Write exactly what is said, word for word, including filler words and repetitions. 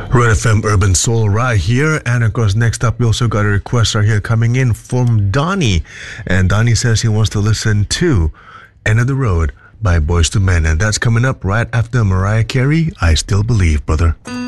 Red F M Urban Soul right here. And of course, next up, we also got a request right here coming in from Donnie. And Donnie says he wants to listen to End of the Road by Boyz two Men. And that's coming up right after Mariah Carey, I Still Believe, brother.